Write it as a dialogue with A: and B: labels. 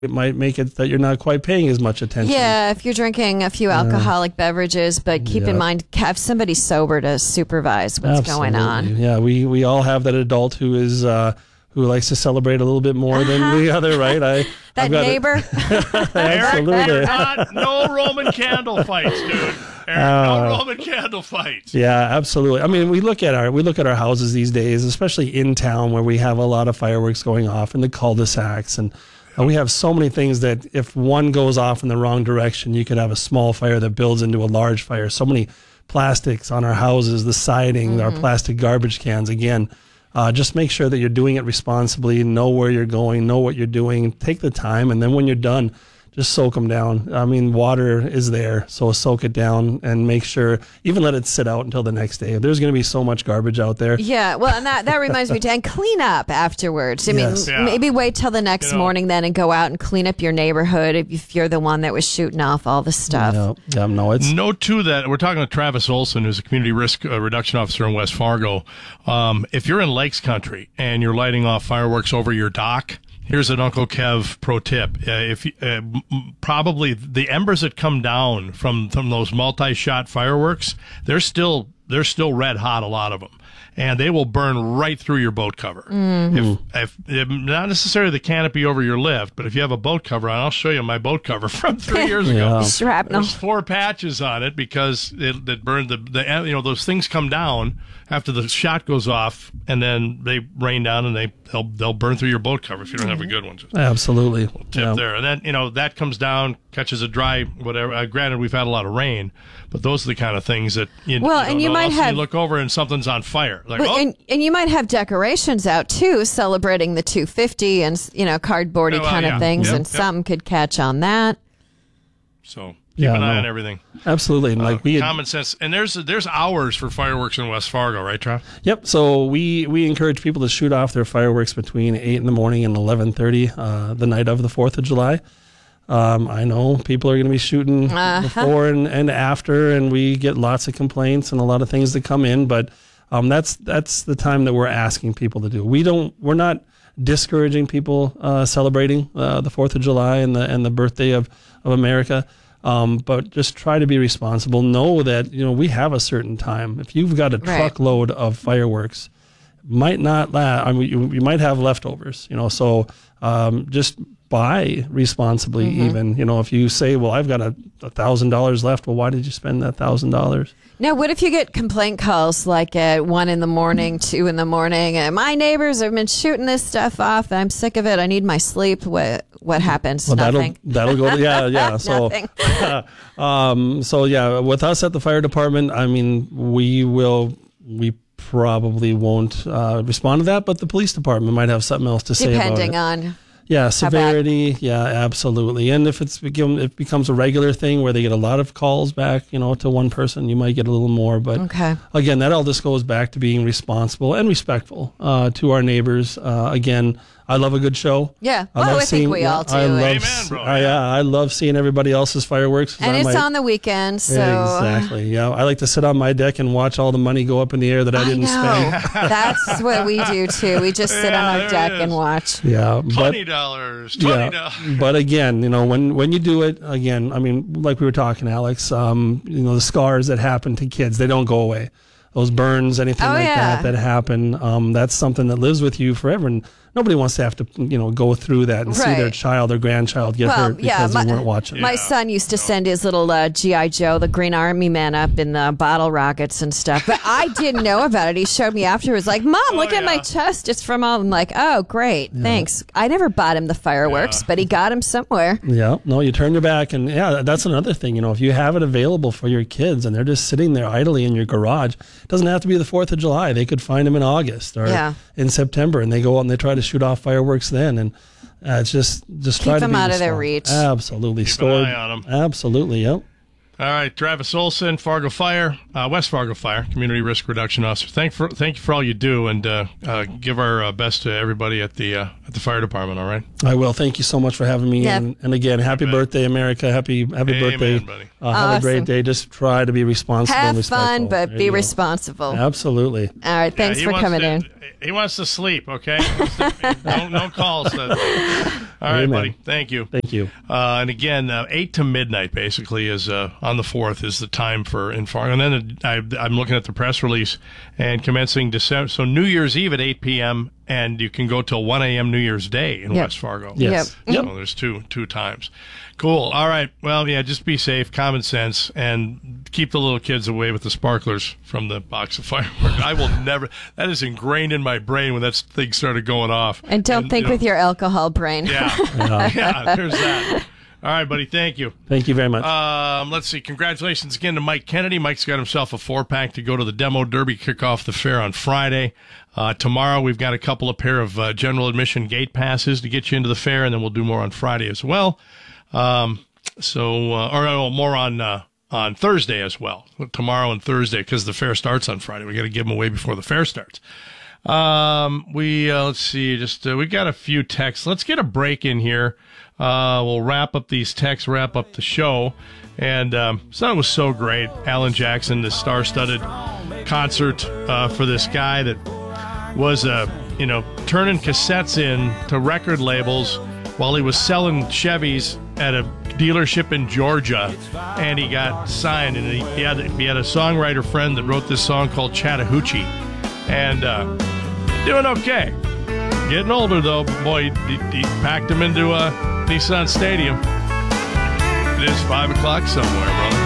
A: it might make it that you're not quite paying as much attention.
B: Yeah, if you're drinking a few alcoholic beverages, but keep in mind, have somebody sober to supervise what's going on.
A: Yeah, we all have that adult who is who likes to celebrate a little bit more than the other, right?
B: That neighbor.
A: Absolutely.
C: No Roman candle fights, dude. No Roman candle fights.
A: Yeah, absolutely. I mean, we look at our houses these days, especially in town where we have a lot of fireworks going off in the cul-de-sacs, and we have so many things that if one goes off in the wrong direction, you could have a small fire that builds into a large fire. So many plastics on our houses, the siding, our plastic garbage cans. Again, just make sure that you're doing it responsibly, know where you're going, know what you're doing, take the time, and then when you're done, just soak them down. I mean, water is there, so soak it down and make sure, even let it sit out until the next day. There's going to be so much garbage out there.
B: Yeah, well, and that reminds me, Dan, clean up afterwards. I mean, maybe wait till the next morning then and go out and clean up your neighborhood if you're the one that was shooting off all the stuff.
A: Yeah, no, it's...
C: Note, too, that we're talking to Travis Olson, who's a community risk reduction officer in West Fargo. If you're in Lakes Country and you're lighting off fireworks over your dock, here's an Uncle Kev pro tip. Probably the embers that come down from those multi-shot fireworks, they're still red hot, a lot of them. And they will burn right through your boat cover. If not necessarily the canopy over your lift, but if you have a boat cover on, I'll show you my boat cover from 3 years ago.
B: Shrapnel.
C: There's 4 patches on it because it burned those things come down after the shot goes off, and then they rain down and they'll burn through your boat cover if you don't have a good one. Just
A: absolutely.
C: Tip there. And then, that comes down, catches a dry, whatever. Granted, we've had a lot of rain, but those are the kind of things that you look over and something's on fire. Like,
B: and you might have decorations out too, celebrating the 250 and cardboardy kind of things, and something could catch on that.
C: So keep an eye on everything.
A: Absolutely, and
C: common sense. And there's hours for fireworks in West Fargo, right, Trav?
A: Yep. So we encourage people to shoot off their fireworks between 8 in the morning and 11:30 the night of the 4th of July. I know people are going to be shooting before and after, and we get lots of complaints and a lot of things that come in, but that's the time that we're asking people to do. We're not discouraging people celebrating the 4th of July and the birthday of America, but just try to be responsible. Know that we have a certain time. If you've got a truckload of fireworks, might not last. I mean, you might have leftovers. So just buy responsibly. Even if you say, well, I've got $1,000 left, well, why did you spend that $1,000?
B: Now, what if you get complaint calls like at 1 in the morning, 2 in the morning, and my neighbors have been shooting this stuff off, and I'm sick of it, I need my sleep? What happens?
A: Well,
B: nothing.
A: That'll go yeah. So with us at the fire department, I mean, we probably won't respond to that, but the police department might have something else to say about it.
B: Depending on
A: severity. Yeah, absolutely. And if it becomes a regular thing where they get a lot of calls back, to one person, you might get a little more. But again, that all just goes back to being responsible and respectful to our neighbors. Again, I love a good show.
B: Yeah, I think we all do.
A: I love seeing everybody else's fireworks.
B: And it's on the weekend, so...
A: Exactly, yeah. I like to sit on my deck and watch all the money go up in the air that I didn't spend.
B: That's what we do, too. We just sit on our deck and watch.
A: Yeah,
C: $20.
A: But again, when you do it, again, I mean, like we were talking, Alex, the scars that happen to kids, they don't go away. Those burns, anything that happen, that's something that lives with you forever. And nobody wants to have to, go through that and see their child or grandchild get hurt because they weren't watching.
B: My son used to send his little G.I. Joe, the Green Army Man, up in the bottle rockets and stuff. But I didn't know about it. He showed me afterwards, like, Mom, look at my chest. It's from all. I'm like, oh, great. Thanks. I never bought him the fireworks, but he got him somewhere.
A: Yeah. No, you turn your back. And that's another thing. If you have it available for your kids and they're just sitting there idly in your garage, it doesn't have to be the 4th of July. They could find them in August or in September, and they go out and they try to shoot off fireworks then, and it's just try to
B: keep them out of their reach.
A: Absolutely,
C: keep an eye on them.
A: Absolutely, yep.
C: All right, Travis Olson, Fargo Fire, West Fargo Fire, Community Risk Reduction Officer. Thank you for all you do, and give our best to everybody at the fire department. All right,
A: I will. Thank you so much for having me, and again, happy birthday, America! Happy birthday,
C: buddy.
A: Have a great day. Just try to be responsible.
B: Have
A: and respectful.
B: fun, but be responsible.
A: Absolutely.
B: All right, thanks for coming in.
C: He wants to sleep, okay? Don't call us. All right,
A: Amen.
C: buddy. Thank you.
A: Thank you.
C: And again, 8 to midnight basically is on the 4th is the time for in Fargo. And then I'm looking at the press release and commencing December. So New Year's Eve at 8 p.m. and you can go till 1 a.m. New Year's Day in West Fargo.
A: Yes.
B: Yep.
C: So there's two times. Cool. All right. Well, yeah, just be safe, common sense, and keep the little kids away with the sparklers from the box of fireworks. I will never. That is ingrained in my brain when that thing started going off.
B: And don't think with your alcohol brain.
C: Yeah. Yeah, there's that. All right, buddy. Thank you.
A: Thank you very much.
C: Let's see. Congratulations again to Mike Kennedy. Mike's got himself a 4-pack to go to the Demo Derby, kick off the fair on Friday. Tomorrow we've got a couple of pair of general admission gate passes to get you into the fair, and then we'll do more on Friday as well. More on Thursday as well. Tomorrow and Thursday, because the fair starts on Friday. We got to give them away before the fair starts. Let's see. We got a few texts. Let's get a break in here. We'll wrap up these texts, wrap up the show. And so it was so great. Alan Jackson, the star-studded concert for this guy that was, turning cassettes in to record labels while he was selling Chevys at a dealership in Georgia, and he got signed. And he had a songwriter friend that wrote this song called Chattahoochee, and doing okay. Getting older though, boy. He packed him into a Nissan Stadium. It is 5 o'clock somewhere, brother.